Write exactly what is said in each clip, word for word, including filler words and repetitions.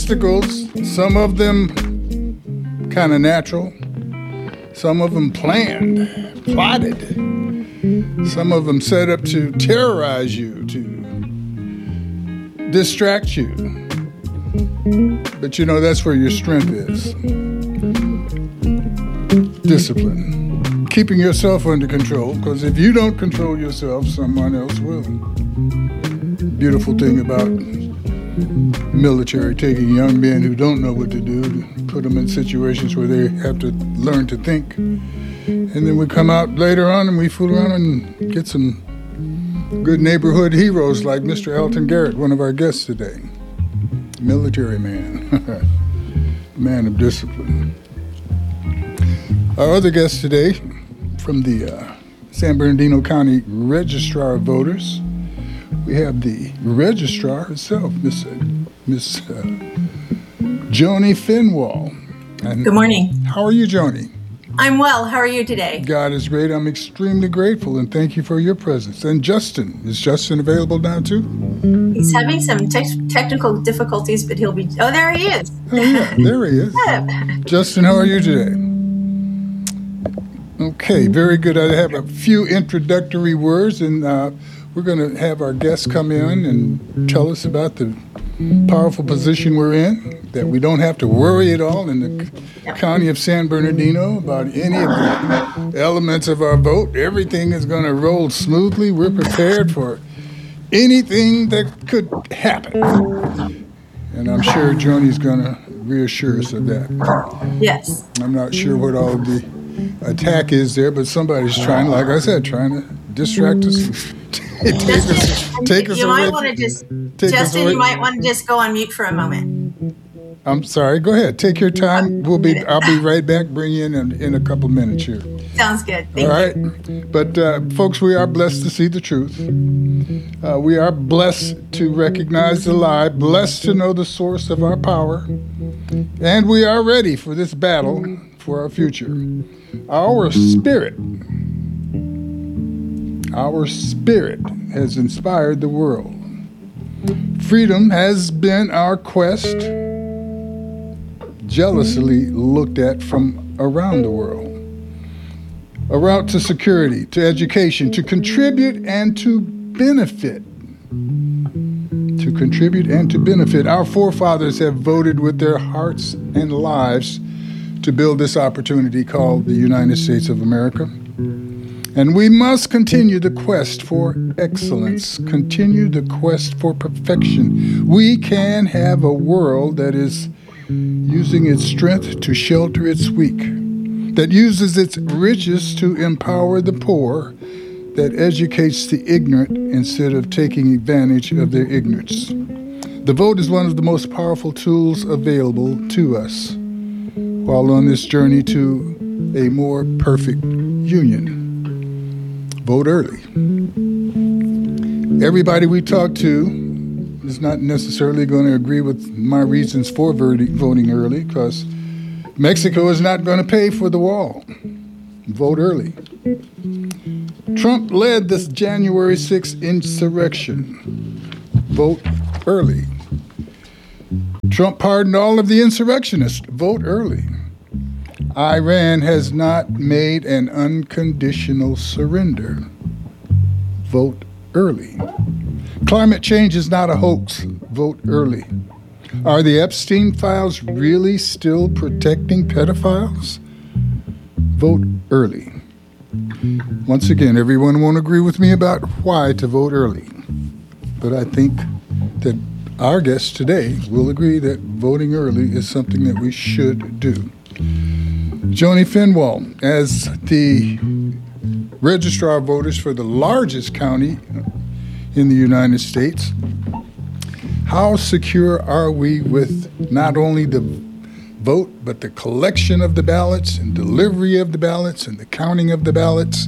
obstacles, some of them kind of natural, some of them planned, plotted, some of them set up to terrorize you, to distract you. But you know, that's where your strength is. Discipline. Keeping yourself under control, because if you don't control yourself, someone else will. Beautiful thing about military, taking young men who don't know what to do, to put them in situations where they have to learn to think. And then we come out later on and we fool around and get some good neighborhood heroes like Mister Elton Garrett, one of our guests today. Military man, man of discipline. Our other guest today from the uh, San Bernardino County Registrar of Voters, we have the registrar herself, Miss Miss uh, Joni Finwall. And good morning. How are you, Joni? I'm well. How are you today? God is great. I'm extremely grateful, and thank you for your presence. And Justin, is Justin available now too? He's having some te- technical difficulties, but he'll be. Oh, there he is. Oh, yeah, there he is. Justin, how are you today? Okay, very good. I have a few introductory words, and uh, we're going to have our guests come in and tell us about the powerful position we're in, that we don't have to worry at all in the yep. county of San Bernardino about any of the elements of our vote. Everything is going to roll smoothly. We're prepared for anything that could happen. And I'm sure Joni's going to reassure us of that. Yes. I'm not sure what all of the attack is there, but somebody's trying, like I said, trying to distract us. take Justin, us, take us you away might want to just, take Justin, you might want to just go on mute for a moment. I'm sorry. Go ahead. Take your time. We'll be. I'll be right back. Bring you in in, in a couple minutes here. Sounds good. Thank All right. you. But uh, folks, we are blessed to see the truth. Uh, we are blessed to recognize the lie. Blessed to know the source of our power, and we are ready for this battle for our future. Our spirit, our spirit has inspired the world. Freedom has been our quest, jealously looked at from around the world. A route to security, to education, to contribute and to benefit. To contribute and to benefit. Our forefathers have voted with their hearts and lives to build this opportunity called the United States of America. And we must continue the quest for excellence, continue the quest for perfection. We can have a world that is using its strength to shelter its weak, that uses its riches to empower the poor, that educates the ignorant instead of taking advantage of their ignorance. The vote is one of the most powerful tools available to us while on this journey to a more perfect union. Vote early. Everybody we talk to is not necessarily going to agree with my reasons for voting early, because Mexico is not going to pay for the wall. Vote early. Trump led this January sixth insurrection. Vote early. Trump pardoned all of the insurrectionists. Vote early. Iran has not made an unconditional surrender. Vote early. Climate change is not a hoax. Vote early. Are the Epstein files really still protecting pedophiles? Vote early. Once again, everyone won't agree with me about why to vote early, but I think that our guests today will agree that voting early is something that we should do. Joni Finwall, as the Registrar of Voters for the largest county in the United States, how secure are we with not only the vote, but the collection of the ballots and delivery of the ballots and the counting of the ballots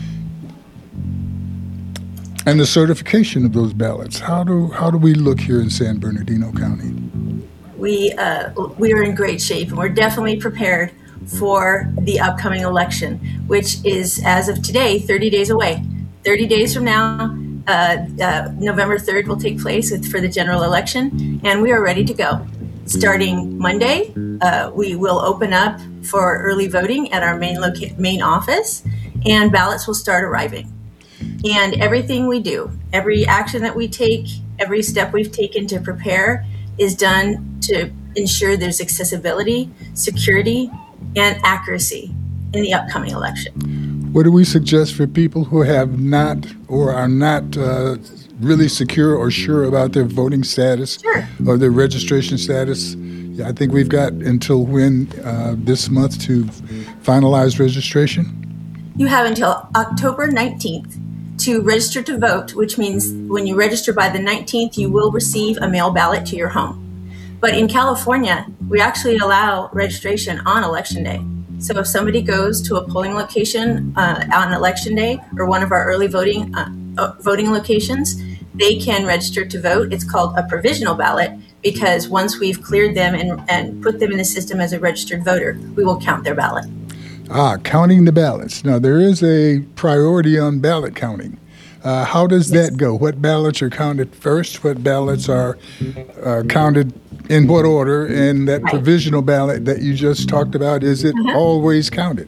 and the certification of those ballots? How do how do we look here in San Bernardino County? We uh, we are in great shape, and we're definitely prepared for the upcoming election, which is, as of today, thirty days away. thirty days from now, uh, uh, November third will take place with, for the general election, and we are ready to go. starting Monday, uh, we will open up for early voting at our main loca- main office, and ballots will start arriving. And everything we do, every action that we take, every step we've taken to prepare is done to ensure there's accessibility, security, and accuracy in the upcoming election. What do we suggest for people who have not or are not uh, really secure or sure about their voting status Sure. or their registration status? Yeah, I think we've got until when uh, this month to finalize registration? You have until October nineteenth to register to vote, which means when you register by the nineteenth, you will receive a mail ballot to your home. But in California, we actually allow registration on election day. So if somebody goes to a polling location uh, on election day or one of our early voting uh, uh, voting locations, they can register to vote. It's called a provisional ballot because once we've cleared them and, and put them in the system as a registered voter, we will count their ballot. Ah, counting the ballots. Now, there is a priority on ballot counting. Uh, how does Yes. that go? What ballots are counted first? What ballots are uh, counted in what order? And that Right. provisional ballot that you just talked about, is it Uh-huh. always counted?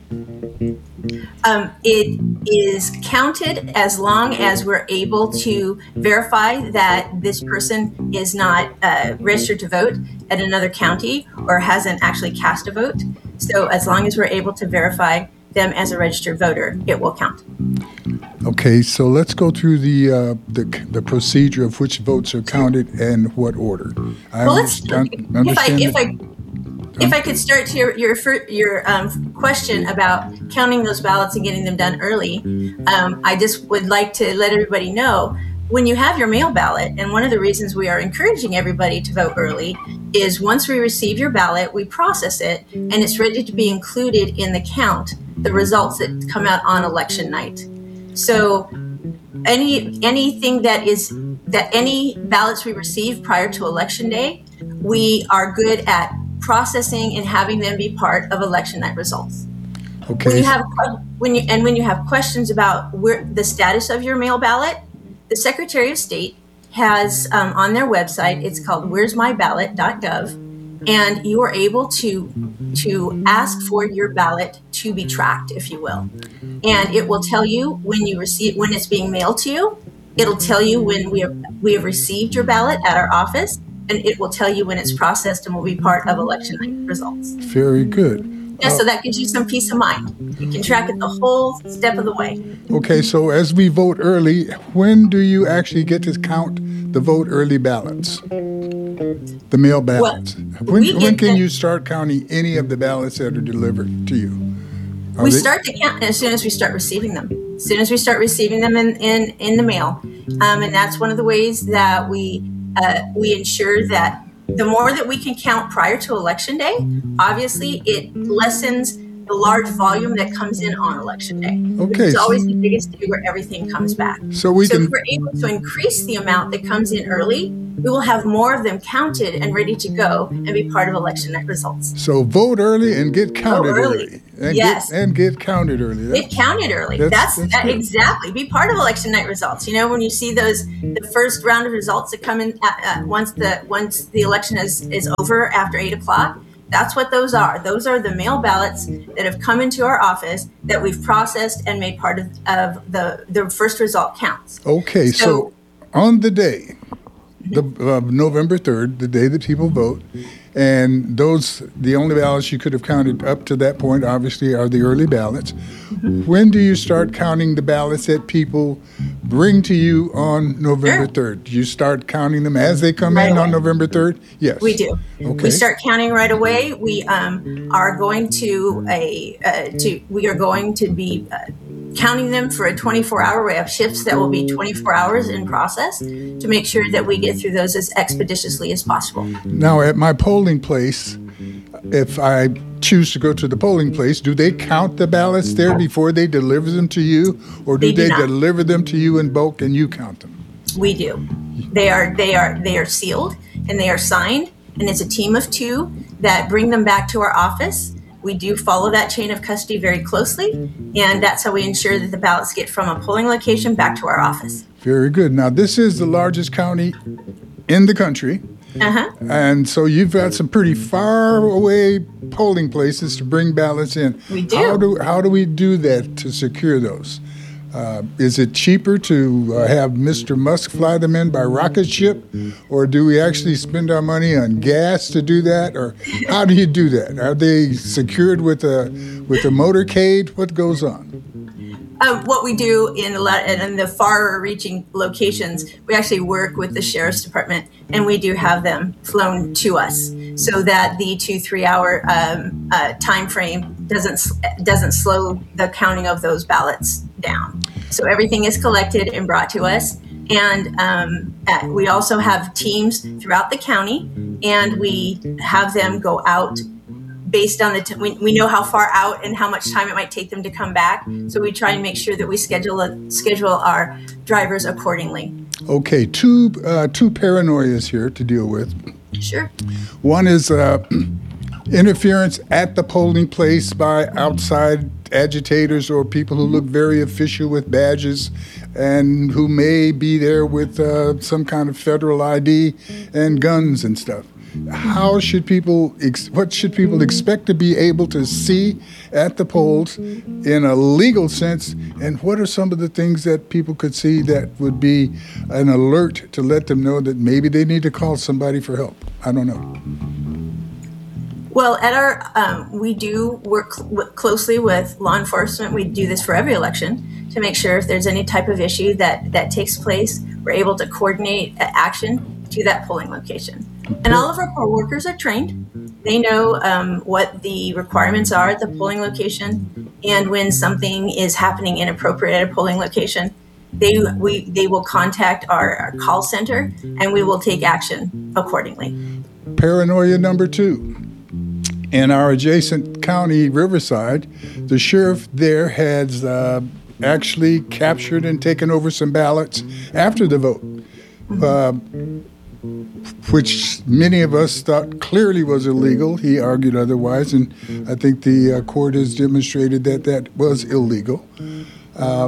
Um, it is counted as long as we're able to verify that this person is not uh, registered to vote at another county or hasn't actually cast a vote. So as long as we're able to verify them as a registered voter, it will count. Okay, so let's go through the uh, the, the procedure of which votes are counted and what order. I Well, let's, understand, if I, understand if that- I, if I could start to your your, fir- your um, question about counting those ballots and getting them done early, um, I just would like to let everybody know when you have your mail ballot, and one of the reasons we are encouraging everybody to vote early is once we receive your ballot, we process it, and it's ready to be included in the count, the results that come out on election night. So any anything that is that any ballots we receive prior to election day, we are good at processing and having them be part of election night results. When okay, you have when you and when you have questions about where the status of your mail ballot, the Secretary of State has um, on their website. It's called where's my ballot dot gov, and you are able to to ask for your ballot to be tracked, if you will, and it will tell you when you receive when it's being mailed to you. It'll tell you when we have we have received your ballot at our office, and it will tell you when it's processed and will be part of election night results. very good. Yeah, so that gives you some peace of mind. You can track it the whole step of the way. Okay, so as we vote early, when do you actually get to count the vote early ballots? The mail ballots. when we when get can the- you start counting any of the ballots that are delivered to you? Are We they- start to count as soon as we start receiving them. As soon as we start receiving them in, in, in the mail. Um, and that's one of the ways that we uh, we ensure that the more that we can count prior to election day, obviously it lessens the large volume that comes in on election day. Okay, It's so- always the biggest day where everything comes back. So we So can if we're able to increase the amount that comes in early, we will have more of them counted and ready to go and be part of election night results. so vote early and get counted early. early. And Yes. Get, and get counted early. Get counted early. That's- That's, that's that, good. exactly. Be part of election night results. You know, when you see those, the first round of results that come in uh, uh, once the once the election is is over after eight o'clock. That's what those are. Those are the mail ballots that have come into our office that we've processed and made part of, of the the first result counts. Okay, so, So- on the day, the uh, November third, the day that people vote, and those the only ballots you could have counted up to that point, obviously, are the early ballots. Mm-hmm. When do you start counting the ballots that people bring to you on November Sure. third? Do you start counting them as they come Right in on away. November third? Yes. We do. Okay. We start counting right away. We um, are going to a uh, to we are going to be uh, counting them for a twenty-four hour. We have shifts that will be twenty-four hours in process to make sure that we get through those as expeditiously as possible. Now, at my polling place, if I choose to go to the polling place, do they count the ballots there before they deliver them to you, or do They do they not. deliver them to you in bulk and you count them? We do. They are they are they are sealed and they are signed, and it's a team of two that bring them back to our office. We do follow that chain of custody very closely, and that's how we ensure that the ballots get from a polling location back to our office. Very good. Now, this is the largest county in the country, Uh-huh. And so you've got some pretty far away polling places to bring ballots in. We do. How do, how do we do that to secure those? Uh, is it cheaper to uh, have Mister Musk fly them in by rocket ship, or do we actually spend our money on gas to do that, or how do you do that? Are they secured with a with a motorcade? What goes on? Um, what we do in a lot in the far-reaching locations, we actually work with the sheriff's department, and we do have them flown to us, so that the two three-hour um, uh, time frame doesn't doesn't slow the counting of those ballots down. So everything is collected and brought to us, and um, uh, we also have teams throughout the county, and we have them go out. Based on the, t- we, we know how far out and how much time it might take them to come back. So we try and make sure that we schedule a, schedule our drivers accordingly. Okay, two uh, two paranoias here to deal with. Sure. One is uh, interference at the polling place by outside agitators or people who look very official with badges and who may be there with uh, some kind of federal I D and guns and stuff. How should people, ex- what should people expect to be able to see at the polls in a legal sense, and what are some of the things that people could see that would be an alert to let them know that maybe they need to call somebody for help? I don't know. Well, at our, um, we do work cl- closely with law enforcement. We do this for every election to make sure if there's any type of issue that, that takes place, we're able to coordinate action to that polling location. And all of our poll workers are trained. They know um, what the requirements are at the polling location, and when something is happening inappropriate at a polling location, they we they will contact our, our call center, and we will take action accordingly. Paranoia number two. In our adjacent county, Riverside, the sheriff there has uh, actually captured and taken over some ballots after the vote. Uh, which many of us thought clearly was illegal. He argued otherwise, and I think the uh, court has demonstrated that that was illegal. Uh,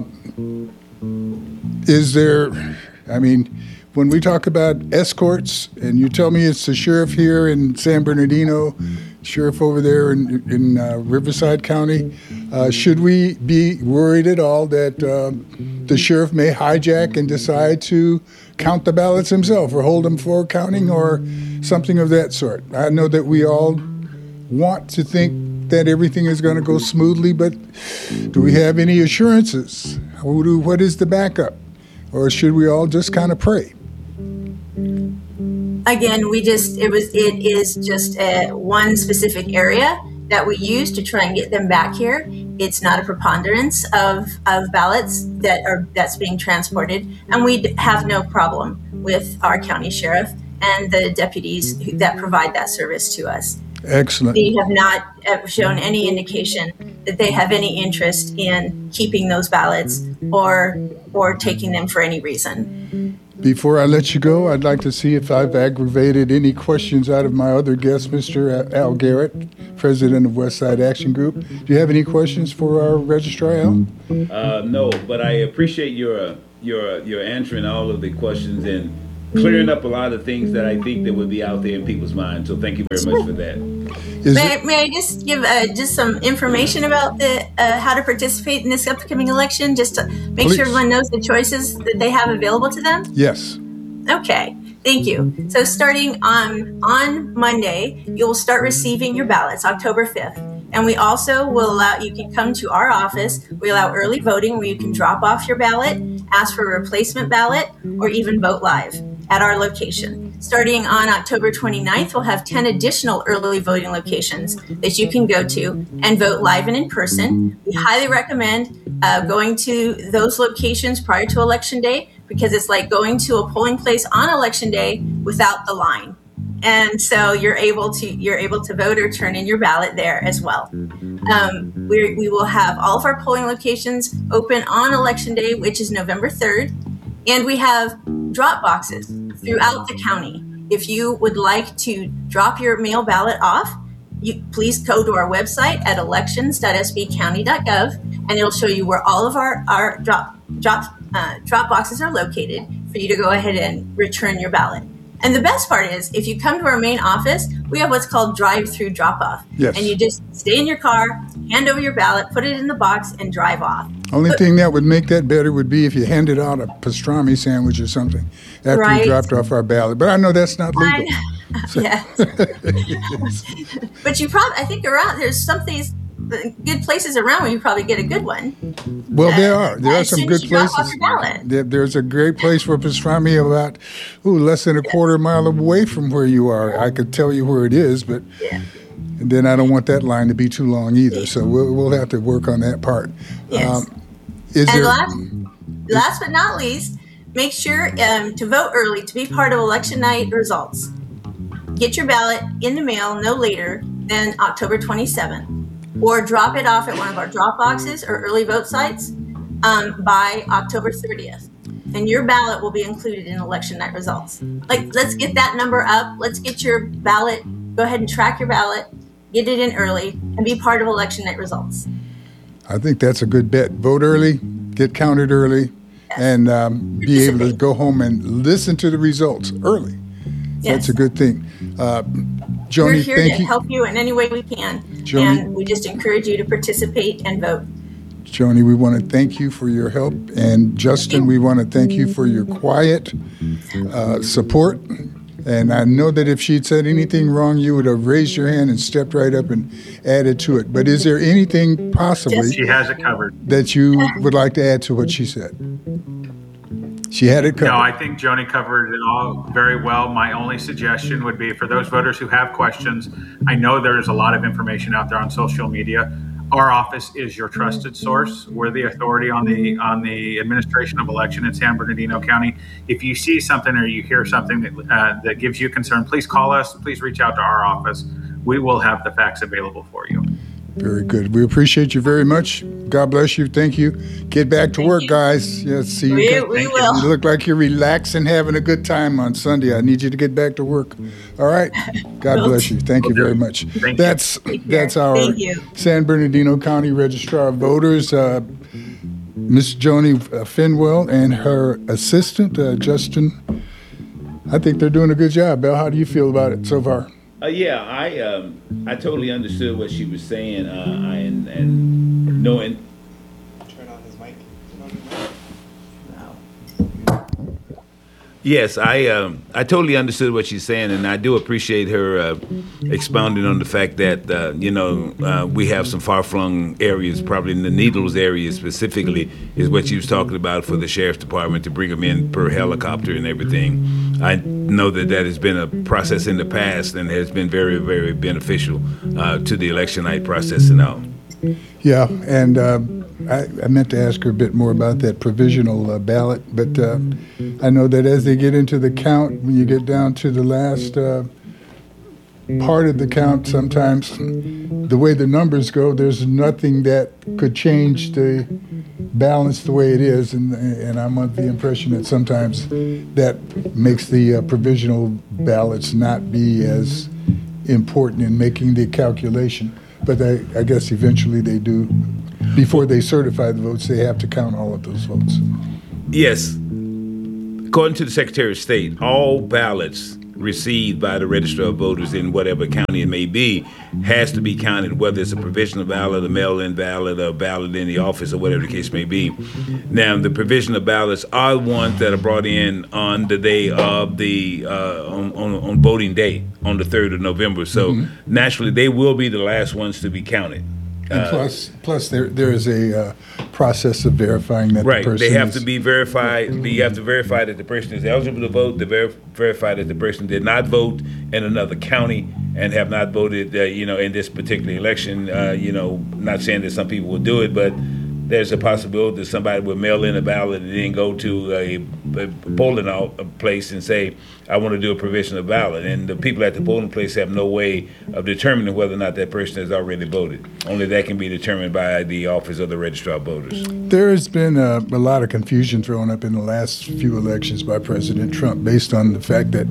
is there, I mean, when we talk about escorts, and you tell me it's the sheriff here in San Bernardino, sheriff over there in, in uh, Riverside County, uh, should we be worried at all that uh, the sheriff may hijack and decide to count the ballots himself or hold them for counting or something of that sort? I know that we all want to think that everything is going to go smoothly, but do we have any assurances? Who do, what is the backup? Or should we all just kind of pray? Again, we just, it was, it is just a, one specific area that we use to try and get them back here. It's not a preponderance of, of ballots that are, that's being transported. And we have no problem with our county sheriff and the deputies who, that provide that service to us. Excellent. They have not shown any indication that they have any interest in keeping those ballots or, or taking them for any reason. Before I let you go, I'd like to see if I've aggravated any questions out of my other guest, Mister Al Garrett, president of Westside Action Group. Do you have any questions for our registrar, Al? Uh, no, but I appreciate your your your answering all of the questions and clearing up a lot of things that I think that would be out there in people's minds. So thank you very much for that. Is May, it, I, may I just give uh, just some information about the uh, how to participate in this upcoming election, just to make Please. sure everyone knows the choices that they have available to them? yes. Okay, thank you. So starting on on Monday, you'll start receiving your ballots, October fifth. And we also will allow, you can come to our office. We allow early voting where you can drop off your ballot, ask for a replacement ballot, or even vote live at our location. Starting on October twenty-ninth, we'll have ten additional early voting locations that you can go to and vote live and in person. We highly recommend uh, going to those locations prior to Election Day, because it's like going to a polling place on Election Day without the line. And so you're able to you're able to vote or turn in your ballot there as well. Um, we we will have all of our polling locations open on Election Day, which is November third, and we have drop boxes throughout the county. If you would like to drop your mail ballot off, you please go to our website at elections dot s b county dot gov, and it'll show you where all of our our drop drop uh, drop boxes are located for you to go ahead and return your ballot. And the best part is, if you come to our main office, we have what's called drive-through drop-off. Yes. And you just stay in your car, hand over your ballot, put it in the box, and drive off. Only But- thing that would make that better would be if you handed out a pastrami sandwich or something after Right. you dropped off our ballot. But I know that's not I legal. know. Yes. But you probably, I think around, there's some things, good places around where you probably get a good one. Well, there are. There are As some soon good as you drop off places. your ballot. There, there's a great place for pastrami about, ooh, less than a quarter mile away from where you are. I could tell you where it is, but Yeah. and then I don't want that line to be too long either. So we'll, we'll have to work on that part. Yes. is And there? last, last but not least, make sure um, to vote early to be part of election night results. Get your ballot in the mail no later than October twenty-seventh, or drop it off at one of our drop boxes or early vote sites um, by October thirtieth. And your ballot will be included in election night results. Like, let's get that number up. Let's get your ballot. Go ahead and track your ballot, get it in early, and be part of election night results. I think that's a good bet. Vote early, get counted early, and um, be able to go home and listen to the results early. That's Yes. a good thing. Uh, We're Joni, here thank to you. help you in any way we can, Joni? and we just encourage you to participate and vote. Joni, we want to thank you for your help. And Justin, we want to thank you for your quiet uh, support. And I know that if she'd said anything wrong, you would have raised your hand and stepped right up and added to it. But is there anything possibly She has it covered. that you would like to add to what she said? She had it covered. No, I think Joni covered it all very well. My only suggestion would be for those voters who have questions, I know there's a lot of information out there on social media. Our office is your trusted source. We're the authority on the on the administration of election in San Bernardino County. If you see something or you hear something that uh, that gives you concern, please call us. Please reach out to our office. We will have the facts available for you. Very good. We appreciate you very much. God bless you. Thank you. Get back to Thank work, you. guys. Yes, see you. We, guys. we You will. look like you're relaxing, having a good time on Sunday. I need you to get back to work. All right. God Will bless you. Thank you very much. Thank you. That's Take care. that's our Thank you. San Bernardino County Registrar of Voters, uh, Miss Joni uh, Finwell, and her assistant, uh, Justin. I think they're doing a good job. Belle, how do you feel about it so far? Uh, yeah, I um, I totally understood what she was saying, uh, and and knowing. Turn on his mic. Yes, I um, I totally understood what she's saying, and I do appreciate her uh, expounding on the fact that uh, you know uh, we have some far-flung areas, probably in the Needles area specifically, is what she was talking about for the sheriff's department to bring them in per helicopter and everything. I know that that has been a process in the past and has been very, very beneficial uh, to the election night process and all. Yeah, and uh, I, I meant to ask her a bit more about that provisional uh, ballot, but uh, I know that as they get into the count, when you get down to the last uh, part of the count, sometimes the way the numbers go, there's nothing that could change the balance the way it is, and, and I'm of the impression that sometimes that makes the uh, provisional ballots not be as important in making the calculation. But I, I guess eventually they do. Before they certify the votes, they have to count all of those votes. Yes. According to the Secretary of State, all ballots received by the Register of Voters in whatever county it may be has to be counted, whether it's a provisional ballot, a mail-in ballot, or a ballot in the office, or whatever the case may be. Now, the provisional ballots are ones that are brought in on the day of the uh, on, on on voting day, on the third of November. So Mm-hmm. naturally, they will be the last ones to be counted. And plus, plus there there is a uh, process of verifying that Right, the person they have is, to be verified. You have to verify that the person is eligible to vote. To ver- verify that the person did not vote in another county and have not voted, uh, you know, in this particular election. Uh, you know, not saying that some people will do it, but there's a possibility that somebody will mail in a ballot and then go to a, a polling out- a place and say, I want to do a provisional ballot. And the people at the polling place have no way of determining whether or not that person has already voted. Only that can be determined by the office of the Registrar of Voters. There has been a, a lot of confusion thrown up in the last few elections by President Trump based on the fact that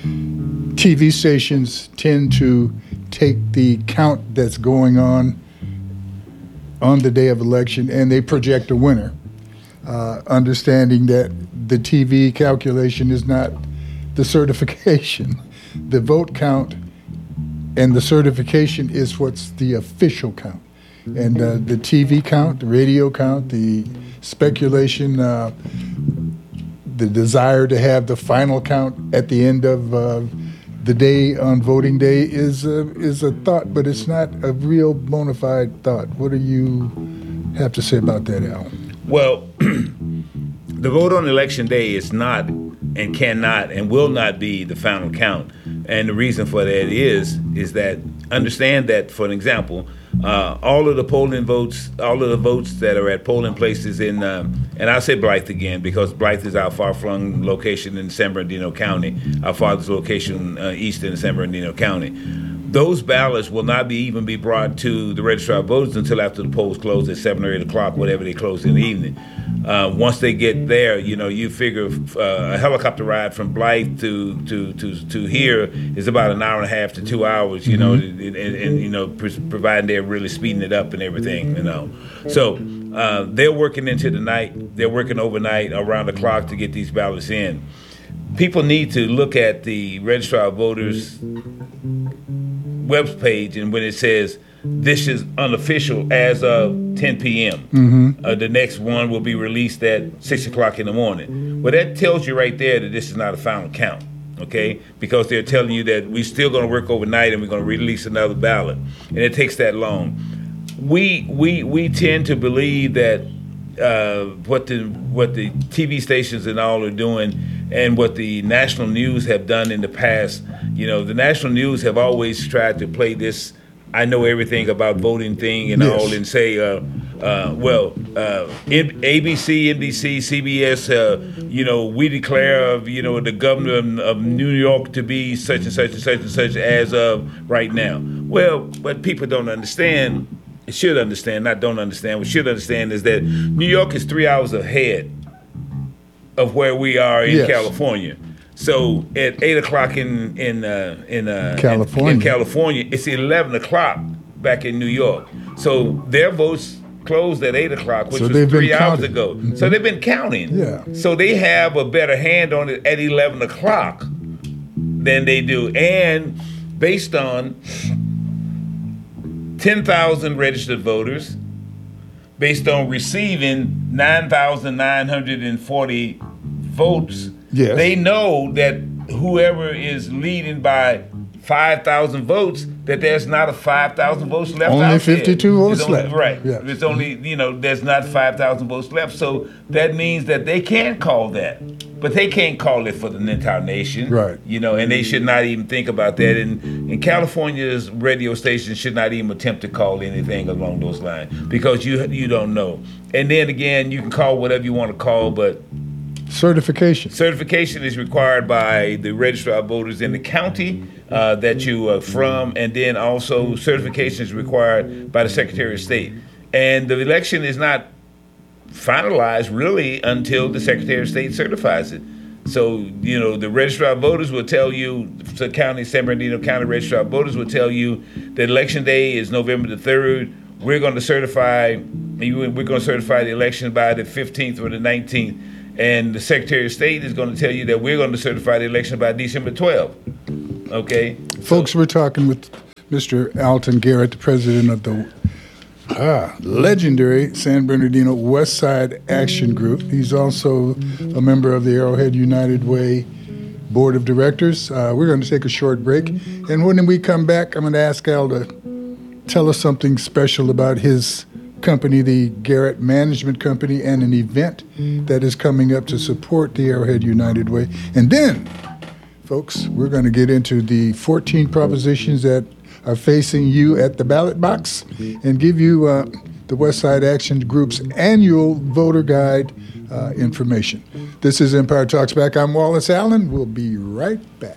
T V stations tend to take the count that's going on on the day of election and they project a winner, uh, understanding that the T V calculation is not the certification. The vote count and the certification is what's the official count. And uh, the T V count, the radio count, the speculation, uh, the desire to have the final count at the end of uh, the day on voting day is a, is a thought, but it's not a real bona fide thought. What do you have to say about that, Al? Well, the vote on election day is not and cannot and will not be the final count. And the reason for that is, is that understand that, for an example, uh, all of the polling votes, all of the votes that are at polling places in, um, and I'll say Blythe again because Blythe is our far-flung location in San Bernardino County, our farthest location uh, east in San Bernardino County. Those ballots will not be even be brought to the registrar of voters until after the polls close at seven or eight o'clock, whatever they close in the evening. Uh, once they get there, you know, you figure uh, a helicopter ride from Blythe to to to to here is about an hour and a half to two hours. You mm-hmm. know, and, and, and you know, pr- providing they're really speeding it up and everything. You know, so uh, they're working into the night. They're working overnight around the clock to get these ballots in. People need to look at the registrar of voters web page, and when it says this is unofficial as of ten p.m. Mm-hmm. Uh, the next one will be released at six o'clock in the morning. Well, that tells you right there that this is not a final count, okay? Because they're telling you that we're still going to work overnight and we're going to release another ballot, and it takes that long. We we we tend to believe that uh, what the what the T V stations and all are doing, and what the national news have done in the past. You know, the national news have always tried to play this I know everything about voting thing and yes. all, and say, uh, uh, well, uh, A B C, N B C, C B S, uh, you know, we declare, of, you know, the governor of, of New York to be such and such and such and such as of right now. Well, what people don't understand, should understand, not don't understand, what should understand is that New York is three hours ahead of where we are in yes. California. So at eight o'clock in in uh, in, uh, California. in in California, it's eleven o'clock back in New York. So their votes closed at eight o'clock, which so was three hours counting. ago. Mm-hmm. So they've been counting. Yeah. So they have a better hand on it at eleven o'clock than they do, and based on ten thousand registered voters, based on receiving nine thousand nine hundred forty votes. Yes. They know that whoever is leading by five thousand votes, that there's not a five thousand votes left only out fifty-two there. votes only, left. Right. Yes. It's only, you know, there's not five thousand votes left. So that means that they can call that. But they can't call it for the entire nation. Right. You know, and they should not even think about that. And, and California's radio stations should not even attempt to call anything along those lines because you you don't know. And then again, you can call whatever you want to call, but certification. Certification is required by the registrar of voters in the county uh, that you are from, and then also certification is required by the Secretary of State. And the election is not finalized really until the Secretary of State certifies it. So, you know, the registrar of voters will tell you, the county, San Bernardino County registrar of voters will tell you that election day is November the third. We're going to certify, we're going to certify the election by the fifteenth or the nineteenth. And the Secretary of State is going to tell you that we're going to certify the election by December twelfth. Okay? Folks, so, we're talking with Mister Alton Garrett, the president of the ah, legendary San Bernardino West Side Action Group. He's also a member of the Arrowhead United Way Board of Directors. Uh, we're going to take a short break. And when we come back, I'm going to ask Al to tell us something special about his company, the Garrett Management Company, and an event that is coming up to support the Arrowhead United Way. And then, folks, we're going to get into the fourteen propositions that are facing you at the ballot box and give you uh, the West Side Action Group's annual voter guide uh, information. This is Empire Talks Back. I'm Wallace Allen. We'll be right back.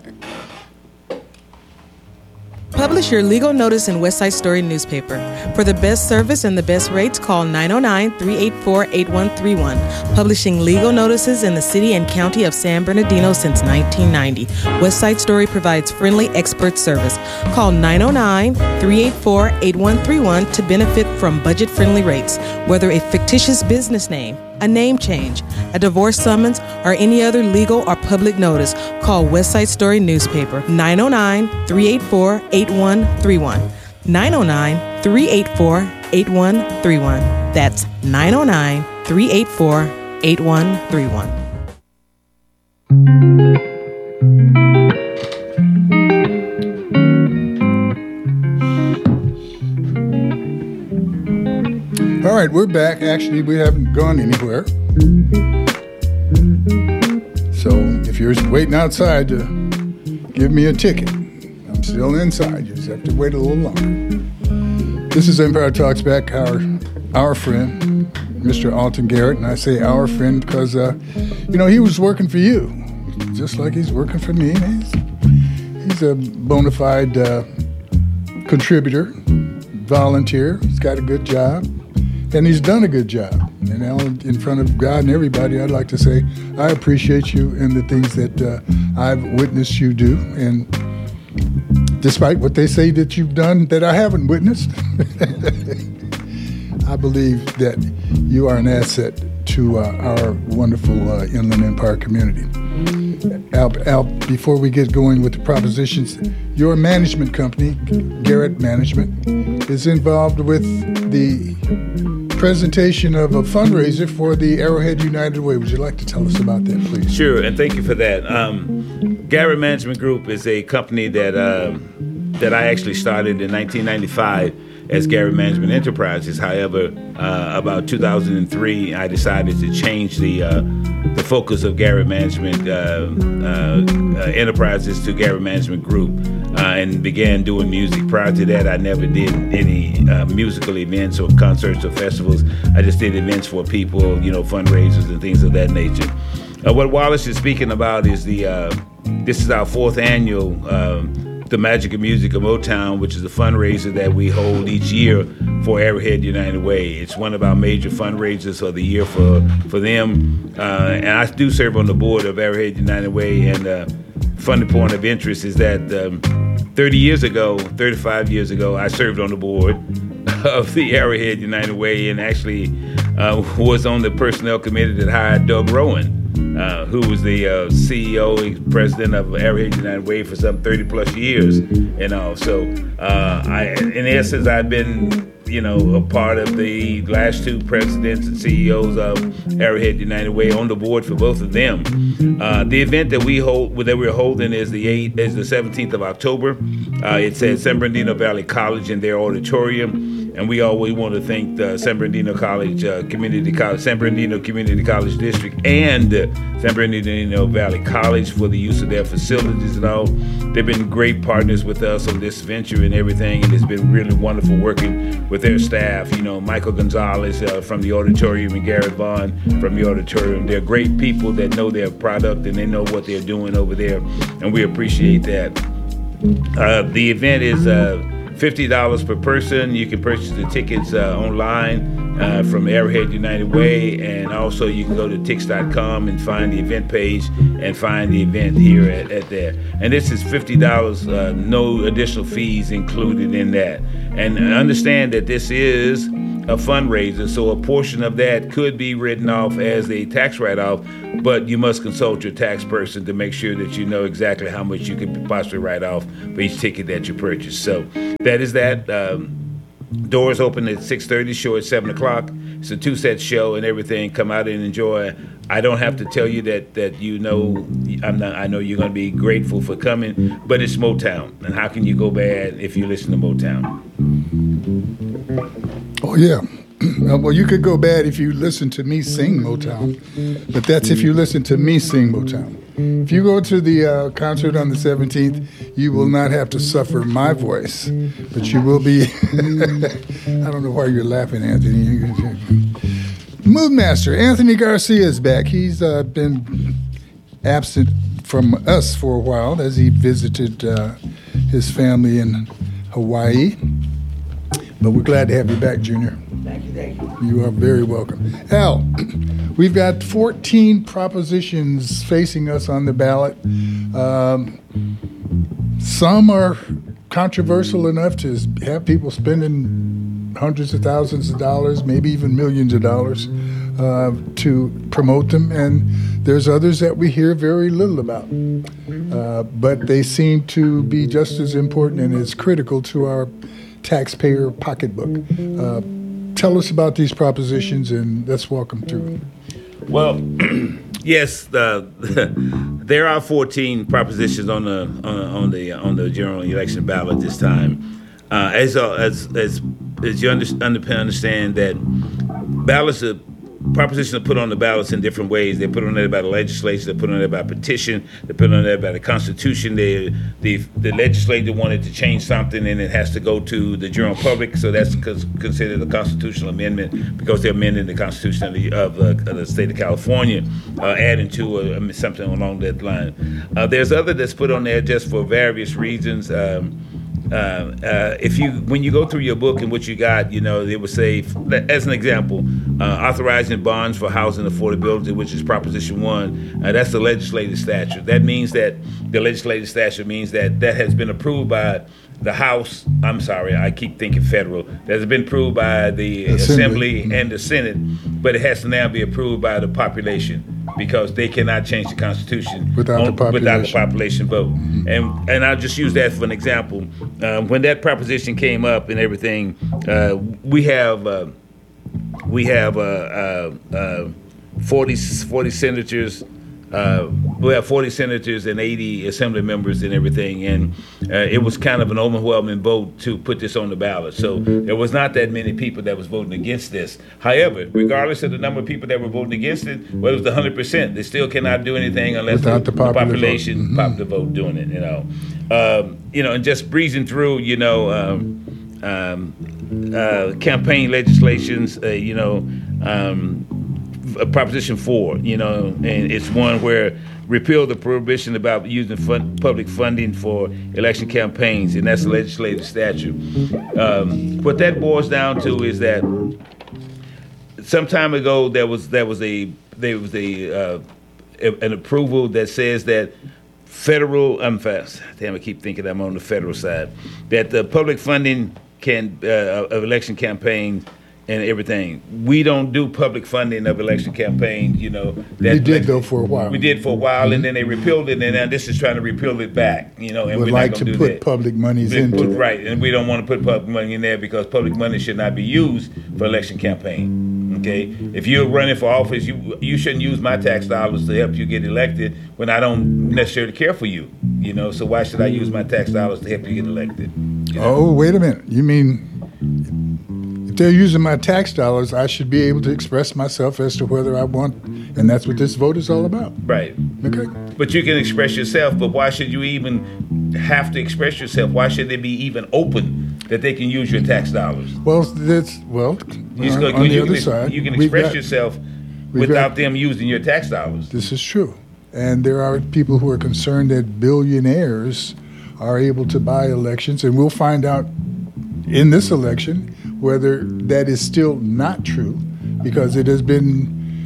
Publish your legal notice in West Side Story newspaper. For the best service and the best rates, call nine oh nine, three eight four, eight one three one. Publishing legal notices in the city and county of San Bernardino since nineteen ninety. West Side Story provides friendly expert service. Call nine oh nine, three eight four, eight one three one to benefit from budget-friendly rates. Whether a fictitious business name, a name change, a divorce summons, or any other legal or public notice, call West Side Story Newspaper, nine oh nine, three eight four, eight one three one. nine oh nine, three eight four, eight one three one. That's nine oh nine, three eight four, eight one three one. All right, we're back. Actually, we haven't gone anywhere. So if you're waiting outside to give me a ticket, I'm still inside. You just have to wait a little longer. This is Empire Talks Back, our, our friend, Mister Alton Garrett. And I say our friend because, uh, you know, he was working for you, just like he's working for me. He's, he's a bona fide uh, contributor, volunteer. He's got a good job. And he's done a good job. And now, in front of God and everybody, I'd like to say I appreciate you and the things that uh, I've witnessed you do. And despite what they say that you've done that I haven't witnessed, I believe that you are an asset to uh, our wonderful uh, Inland Empire community. Al, Al, before we get going with the propositions, your management company, Garrett Management, is involved with the presentation of a fundraiser for the Arrowhead United Way. Would you like to tell us about that, please? Sure, and thank you for that. Um, Garrett Management Group is a company that uh, that I actually started in nineteen ninety-five as Garrett Management Enterprises. However, uh, about two thousand three, I decided to change the uh, the focus of Garrett Management uh, uh, uh, Enterprises to Garrett Management Group. Uh, and began doing music. Prior to that, I never did any uh, musical events or concerts or festivals. I just did events for people, you know, fundraisers and things of that nature. Uh, what Wallace is speaking about is the, uh, this is our fourth annual, um, The Magic of Music of Motown, which is a fundraiser that we hold each year for Arrowhead United Way. It's one of our major fundraisers of the year for, for them. Uh, and I do serve on the board of Arrowhead United Way, and uh, funny point of interest is that um, thirty years ago, thirty-five years ago, I served on the board of the Arrowhead United Way and actually uh, was on the personnel committee that hired Doug Rowan, uh, who was the uh, C E O and president of Arrowhead United Way for some thirty plus years. And all. So uh, I, in essence, I've been, you know, a part of the last two presidents and C E Os of Arrowhead United Way, on the board for both of them. Uh, the event that we hold, that we're holding, is the eighth, is the seventeenth of October. Uh, it's at San Bernardino Valley College in their auditorium, and we always want to thank the San Bernardino College uh, Community College, San Bernardino Community College District, and uh, San Bernardino Valley College for the use of their facilities and all. They've been great partners with us on this venture and everything, and it's been really wonderful working with their staff. You know, Michael Gonzalez uh, from the auditorium and Garrett Vaughn from the auditorium. They're great people that know their product and they know what they're doing over there, and we appreciate that. Uh, the event is uh, fifty dollars per person. You can purchase the tickets uh, online uh, from Arrowhead United Way, and also you can go to tix dot com and find the event page and find the event here at, at there. And this is fifty dollars, uh, no additional fees included in that. And understand that this is a fundraiser, so a portion of that could be written off as a tax write-off, but you must consult your tax person to make sure that you know exactly how much you could possibly write off for each ticket that you purchase. So that is that. Um, doors open at six thirty, show at seven o'clock. It's a two-set show and everything. Come out and enjoy. I don't have to tell you that that you know. I'm not. I know you're going to be grateful for coming, but it's Motown, and how can you go bad if you listen to Motown? Oh, yeah. Well, you could go bad if you listen to me sing Motown, but that's if you listen to me sing Motown. If you go to the uh, concert on the seventeenth, you will not have to suffer my voice, but you will be, I don't know why you're laughing, Anthony. Moodmaster, Anthony Garcia is back. He's uh, been absent from us for a while as he visited uh, his family in Hawaii. But we're glad to have you back, Junior. Thank you, thank you. You are very welcome. Al, we've got fourteen propositions facing us on the ballot. Um, some are controversial enough to have people spending hundreds of thousands of dollars, maybe even millions of dollars. uh, to promote them, and there's others that we hear very little about. Uh, but they seem to be just as important and as critical to our taxpayer pocketbook. Uh, tell us about these propositions, and let's walk them through. Well, yes, uh, there are fourteen propositions on the on, on the on the general election ballot this time. Uh, as as as as you under, understand that ballots are propositions are put on the ballots in different ways. They're put on there by the legislature. They're put on there by petition. They're put on there by the Constitution. They, the the legislature wanted to change something, and it has to go to the general public. So that's considered a constitutional amendment because they're amending the Constitution of the, of the, of the state of California, uh, adding to uh, something along that line. Uh, there's other that's put on there just for various reasons. Um, Uh, uh, if you, when you go through your book and what you got, you know, they would say, as an example, uh, authorizing bonds for housing affordability, which is Proposition One. Uh, that's the legislative statute. That means that the legislative statute means that that has been approved by the House. I'm sorry, I keep thinking federal. That has been approved by the Assembly, Assembly and the Senate, but it has to now be approved by the population, because they cannot change the Constitution without, on, the, population. without the population vote. Mm-hmm. And and I'll just use that for an example. Um, when that proposition came up and everything, uh, we have uh, we have uh, uh, uh, forty, forty senators. Uh, we have forty senators and eighty assembly members and everything, and uh, it was kind of an overwhelming vote to put this on the ballot. So there was not that many people that was voting against this. However, regardless of the number of people that were voting against it, whether it was one hundred percent, they still cannot do anything unless the, the, the population vote. Mm-hmm. pop the vote doing it. You know, um, you know, and just breezing through, you know, um, um, uh, campaign legislations, uh, you know. Um, Proposition four, you know, and it's one where repeal the prohibition about using fund, public funding for election campaigns, and that's a legislative statute. Um, what that boils down to is that some time ago there was there was a there was a uh, an approval that says that federal, I'm fast, damn, I keep thinking I'm on the federal side, that the public funding can uh, of election campaigns and everything. We don't do public funding of election campaigns, you know. That we did, though, for a while. We did for a while, mm-hmm. and then they repealed it, and now this is trying to repeal it back, you know, and we'd we're like not going to to do put that. public monies we into put, it. Right, and we don't want to put public money in there because public money should not be used for election campaign, okay? If you're running for office, you you shouldn't use my tax dollars to help you get elected when I don't necessarily care for you, you know, so why should I use my tax dollars to help you get elected? You know? Oh, wait a minute. You mean they're using my tax dollars, I should be able to express myself as to whether I want, and that's what this vote is all about. Right. Okay. But you can express yourself, but why should you even have to express yourself? Why should they be even open that they can use your tax dollars? Well, that's, well, you on, go, on the you other can, side. You can express got, yourself without got, them using your tax dollars. This is true. And there are people who are concerned that billionaires are able to buy elections, and we'll find out in this election whether that is still not true, because it has been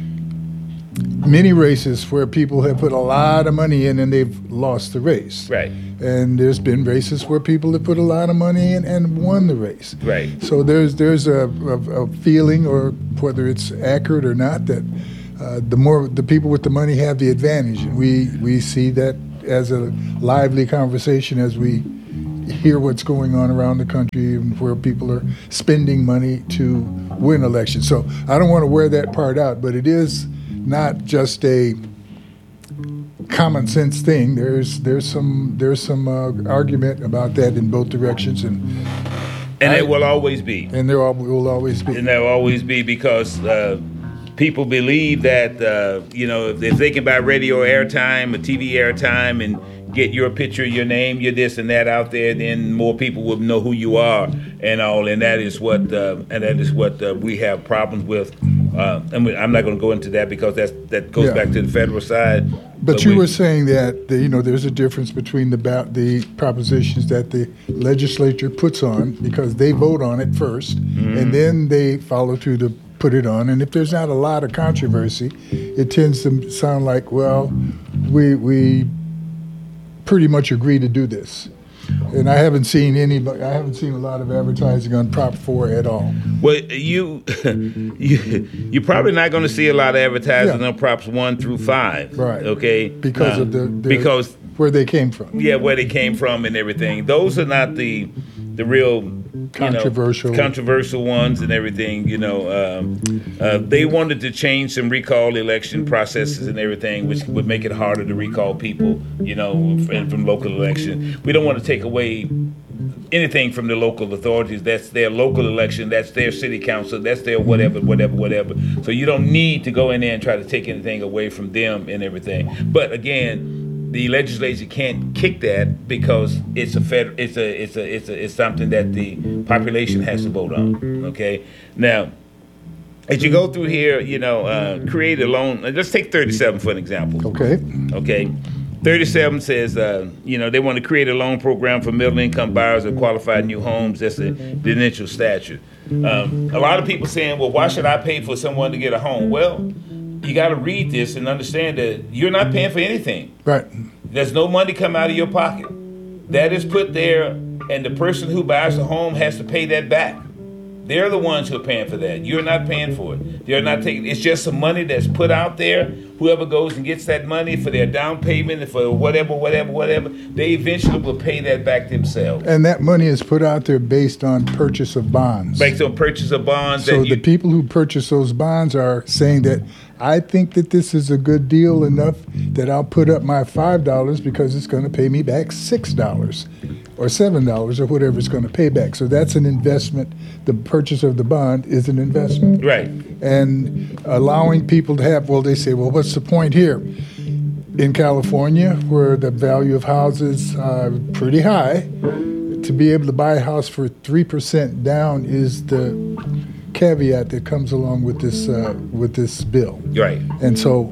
many races where people have put a lot of money in and they've lost the race. Right. And there's been races where people have put a lot of money in and won the race. Right. So there's there's a, a, a feeling, or whether it's accurate or not, that uh, the more the people with the money have the advantage. And we, we see that as a lively conversation as we hear what's going on around the country and where people are spending money to win elections. So I don't want to wear that part out, but it is not just a common sense thing. There's there's some there's some uh, argument about that in both directions, and and I, it will always be. And there will always be. And there will always be, because uh, people believe that uh, you know, if, if they can buy radio airtime or T V airtime and get your picture, your name, your this and that out there, then more people will know who you are and all. And that is what uh, and that is what uh, we have problems with. Uh, and we, I'm not going to go into that because that's that goes yeah. back to the federal side. But, but you we, were saying that the, you know, there's a difference between the ba- the propositions that the legislature puts on, because they vote on it first, mm-hmm. and then they follow through to put it on. And if there's not a lot of controversy, it tends to sound like, well, we we pretty much agree to do this. And I haven't seen any, but I haven't seen a lot of advertising on Prop four at all. Well, you, you you're probably not going to see a lot of advertising Yeah. on Props one through five. Right. Okay. Because Uh, of the, the because where they came from. yeah, where they came from and everything. Those are not the the real Controversial. you know, controversial ones and everything. You know, um, uh, they wanted to change some recall election processes and everything, which would make it harder to recall people. You know, and from local election. We don't want to take away anything from the local authorities. That's their local election. That's their city council. That's their whatever, whatever, whatever. So you don't need to go in there and try to take anything away from them and everything. But again, the legislature can't kick that because it's a fed, it's a it's a it's a it's something that the population has to vote on. Okay. Now, as you go through here, you know, uh, create a loan. Let's take thirty-seven for an example. Okay. Okay. thirty-seven says, uh, you know, they want to create a loan program for middle-income buyers of qualified new homes. That's the, the initial statute. Um, a lot of people saying, well, why should I pay for someone to get a home? Well, you got to read this and understand that you're not paying for anything. Right. There's no money come out of your pocket. That is put there, and the person who buys the home has to pay that back. They're the ones who are paying for that. You're not paying for it. They're not taking. It's just some money that's put out there. Whoever goes and gets that money for their down payment and for whatever, whatever, whatever, they eventually will pay that back themselves. And that money is put out there based on purchase of bonds. Based on purchase of bonds. So that the you, people who purchase those bonds are saying that I think that this is a good deal enough that I'll put up my five dollars because it's going to pay me back six dollars or seven dollars or whatever it's going to pay back. So that's an investment. The purchase of the bond is an investment. Right. And allowing people to have, well, they say, well, what's the point here? In California, where the value of houses are pretty high, to be able to buy a house for three percent down is the caveat that comes along with this uh, with this bill. Right. And so,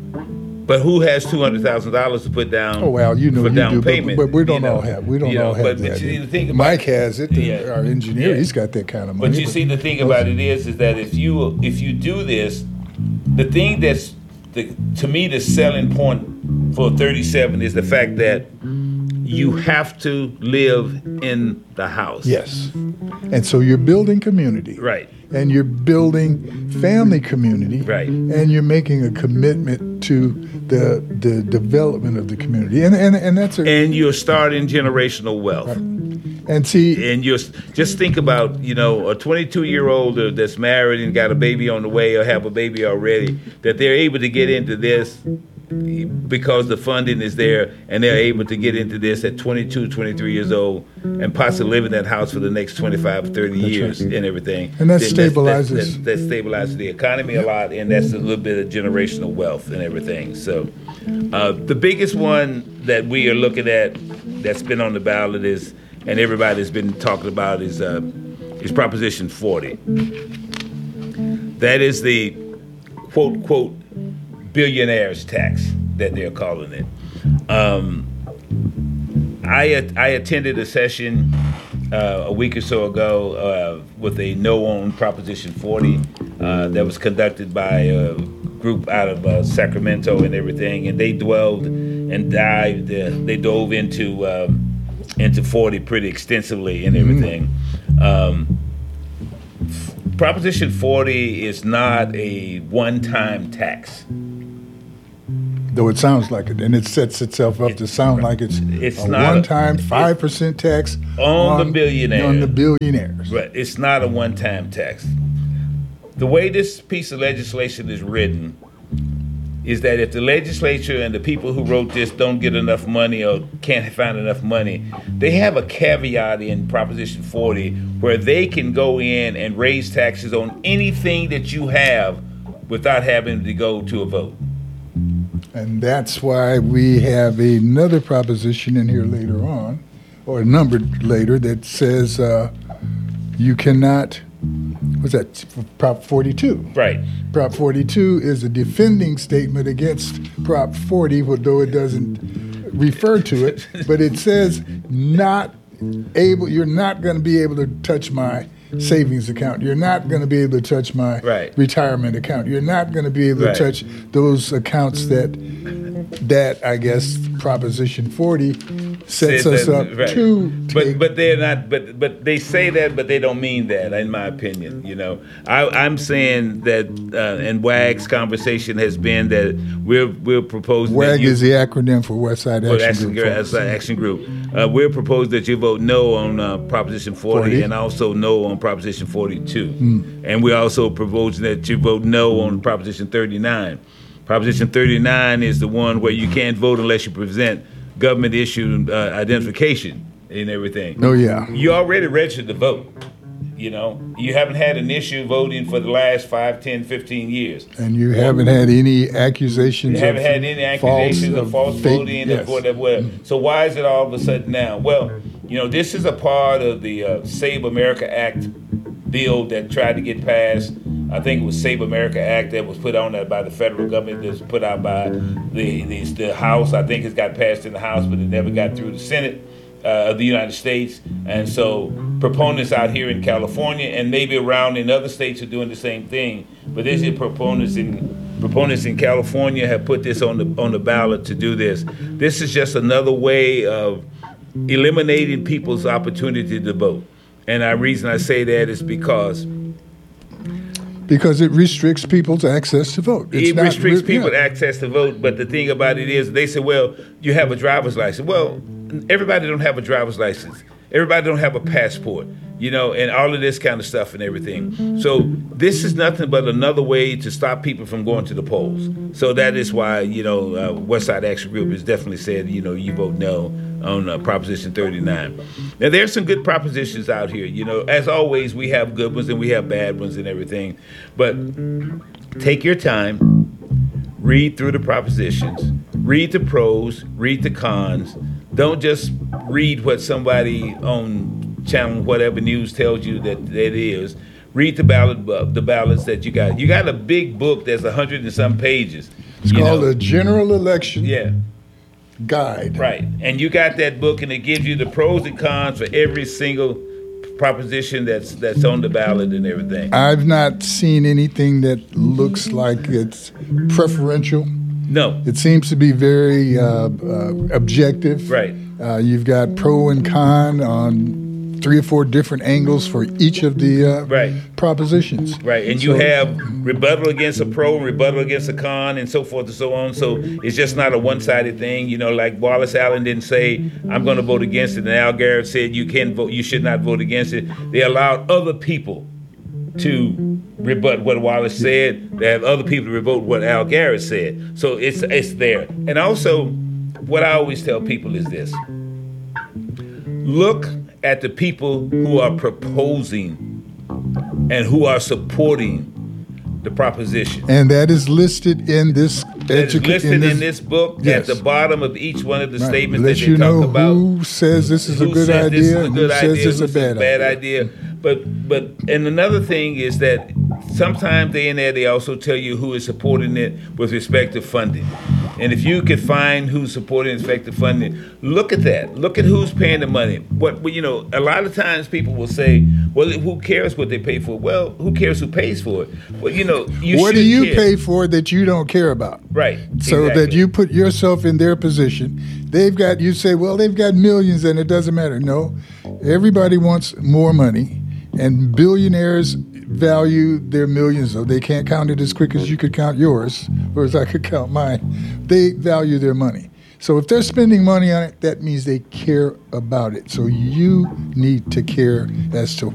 But who has two hundred thousand dollars to put down? oh well, you know, for you down do, payment. but, but we don't you know, all have we don't you know, all have but, that. But you need to think about Mike has it. the- Yeah. Our engineer, Yeah. he's got that kind of money. But you see, the thing about it is, is that if you if you do this, the thing that's the, to me the selling point for thirty-seven is the fact that you have to live in the house. Yes, and so you're building community. Right. And you're building family community. Right. And you're making a commitment to the the development of the community. And and, and that's a And you're starting generational wealth. and see And you're just think about, you know, a twenty-two year old that's married and got a baby on the way or have a baby already, that they're able to get into this because the funding is there, and they're able to get into this at twenty-two, twenty-three years old and possibly live in that house for the next twenty-five, thirty years and everything. And that Then that's- stabilizes. that's- That, that stabilizes the economy a lot, and that's a little bit of generational wealth and everything. So uh, the biggest one that we are looking at that's been on the ballot is, and everybody's been talking about, is uh, is Proposition forty. That is the quote, quote, billionaires tax that they're calling it. Um, I I attended a session uh, a week or so ago uh, with a no on Proposition forty uh, that was conducted by a group out of uh, Sacramento and everything, and they dwelled and dived. Uh, they dove into um, into forty pretty extensively and everything. Um, Proposition forty is not a one-time tax. though it sounds like it, and it sets itself up to sound like it's, It's a not a- one-time five percent tax On the billionaires. On the billionaires. Right. It's not a one-time tax. The way this piece of legislation is written is that if the legislature and the people who wrote this don't get enough money or can't find enough money, they have a caveat in Proposition forty where they can go in and raise taxes on anything that you have without having to go to a vote. And that's why we have another proposition in here later on, or numbered later, that says uh, you cannot, what's that, Prop forty-two? Right. Prop forty-two is a defending statement against Prop forty, though it doesn't refer to it, but it says not able, you're not going to be able to touch my savings account. You're not going to be able to touch my Right. retirement account. You're not going to be able Right. to touch those accounts that, that I guess Proposition forty sets says us that- up right. to But take. but they're not. But but they say that, but they don't mean that. In my opinion, you know, I, I'm saying that, uh, and WAG's conversation has been that we're we're proposing. that WAG you, is the acronym for West Side for Action, Action, Group. Group, folks. uh, Action Group. Uh, we're proposing that you vote no on uh, Proposition forty, forty. and also no on Proposition forty-two. Hmm. And we're also proposing that you vote no on Proposition thirty-nine. Proposition thirty-nine is the one where you can't vote unless you present government issued uh, identification and everything. Oh, yeah. You already registered to vote. You know, you haven't had an issue voting for the last five, ten, fifteen years. And you haven't had any accusations You haven't of had any accusations of false fake- voting yes. or whatever, whatever. So why is it all of a sudden now? Well, you know, this is a part of the uh, Save America Act bill that tried to get passed. I think it was Save America Act that was put on that by the federal government. That was put out by the, the the House. I think it's got passed in the House, but it never got through the Senate uh, of the United States. And so proponents out here in California and maybe around in other states are doing the same thing. But this is proponents in proponents in California have put this on the on the ballot to do this. This is just another way of eliminating people's opportunity to vote. And the reason I say that is because Because it restricts people's access to vote. It's it not restricts re- people yeah. access to vote. But the thing about it is, they say, well, you have a driver's license. Well, everybody don't have a driver's license. Everybody don't have a passport, you know, and all of this kind of stuff and everything. So this is nothing but another way to stop people from going to the polls. So that is why, you know, uh, West Side Action Group has definitely said, you know, you vote no on uh, Proposition thirty-nine. Now, there's some good propositions out here. You know, as always, we have good ones and we have bad ones and everything. But take your time, read through the propositions, read the pros, read the cons. Don't just read what somebody on channel whatever news tells you that it is. Read the ballot, the ballots that you got. You got a big book that's a hundred and some pages. It's you called know. a General Election Yeah, Guide. right. And you got that book, and it gives you the pros and cons for every single proposition that's that's on the ballot and everything. I've not seen anything that looks like it's preferential. No, It seems to be very uh, uh, objective. right. Uh, you've got pro and con on three or four different angles for each of the uh, Right. propositions. Right, and you So- have rebuttal against a pro, rebuttal against a con, and so forth and so on. So it's just not a one-sided thing. You know, like Wallace Allen didn't say, "I'm going to vote against it," and Al Garrett said, "You can vote. You should not vote against it." They allowed other people to rebut what Wallace said. They have other people to rebut what Al Garrett said. So it's it's there. And also, what I always tell people is this: look at the people who are proposing and who are supporting the proposition. And that is listed in this. That is educa- listed in this book Yes. at the bottom of each one of the Right. statements Let that you they talk know about. who says this is a Who good says idea this is a and good who says idea, this is who a says bad, idea. But but and another thing is that sometimes they in there they also tell you who is supporting it with respect to funding. And if you could find who's supporting with respect to funding, look at that. Look at who's paying the money. What well, you know, a lot of times people will say, "Well, who cares what they pay for?" Well, who cares who pays for it? Well, you know, you What do should you care. pay for that you don't care about? Right. So that exactly. you put yourself in their position. They've got, you say, well, they've got millions and it doesn't matter. No, everybody wants more money, and billionaires value their millions, though they can't count it as quick as you could count yours, or as I could count mine. They value their money. So if they're spending money on it, that means they care about it. So you need to care as to